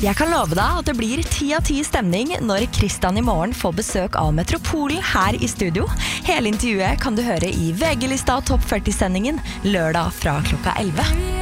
Jeg kan love deg at det blir 10 av 10 stemning når Kristian i morgen får besøk av Metropolen her i studio. Hele intervjuet kan du høre i VG-lista Topp 40-sendingen lørdag fra klokka 11.